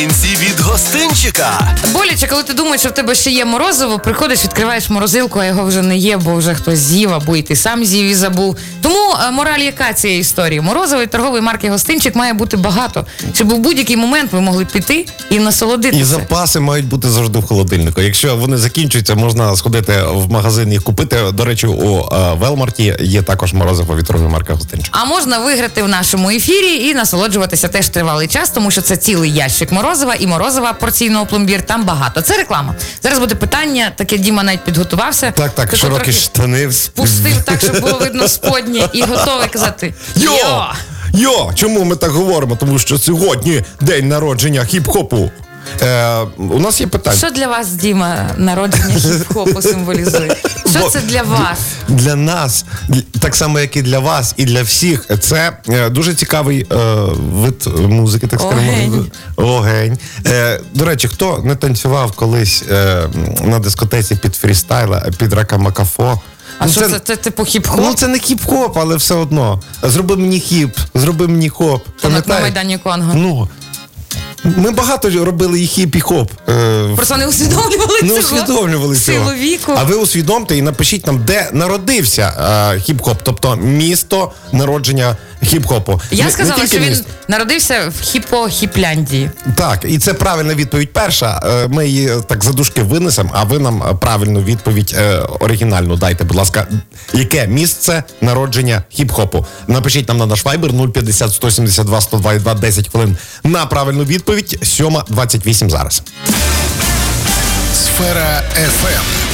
Від гостинчика. Боляче, коли ти думаєш, що в тебе ще є морозиво, приходиш, відкриваєш морозилку, а його вже не є, бо вже хтось з'їв, або і ти сам з'їв і забув. Тому мораль яка цієї історії? Морозивої торгової марки «Гостинчик» має бути багато, щоб у будь-який момент ви могли піти і насолодитися. І запаси мають бути завжди в холодильнику. Якщо вони закінчуються, можна сходити в магазин їх купити. До речі, у Велмарті є також морозиво від торгової марки «Гостинчик». А можна виграти в нашому ефірі і насолоджуватися теж тривалий час, тому що це цілий ящик морозива і морозива порційного пломбір, там багато. Це реклама. Зараз буде питання, таке Діма навіть підготувався. Так, широкі штани. Спустив так, щоб було видно споднє і готовий казати Йо! Чому ми так говоримо? Тому що сьогодні день народження хіп-хопу. У нас є питання. Що для вас, Діма, народження хіп-хопу символізує? Що це для вас? Для нас, так само, як і для вас, і для всіх, це дуже цікавий вид музики, так скажемо. Огень. До речі, хто не танцював колись на дискотеці під фрістайла, під Рака Макафо? А що це типу хіп-хоп? Ну, це не хіп-хоп, але все одно. Зроби мені хіп, зроби мені хоп. На Майдані Конго. Ну, ми багато робили і хіп, і хоп. Просто не усвідомлювали цього. Силу віку. А ви усвідомте і напишіть нам, де народився хіп-хоп, тобто місто народження хіп-хопу. Я сказала, що він народився в Хіпляндії. Так, і це правильна відповідь перша. Ми її так задушки винесемо, а ви нам правильну відповідь оригінальну дайте, будь ласка. Яке місце народження хіп-хопу? Напишіть нам на наш Viber 050 172 102 10 хвилин на правильну відповідь. 7:28 зараз. Сфера FM.